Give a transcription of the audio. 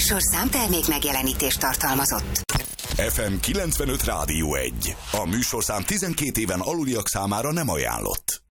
műsorszám termék megjelenítést tartalmazott. FM 95 Rádió 1. A műsorszám 12 éven aluliak számára nem ajánlott.